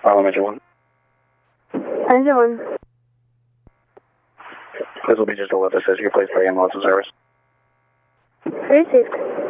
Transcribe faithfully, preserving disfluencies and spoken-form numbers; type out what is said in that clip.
Harlem Engine one. Engine one. This will be just a letter that says you're placed by in loss of service. Received.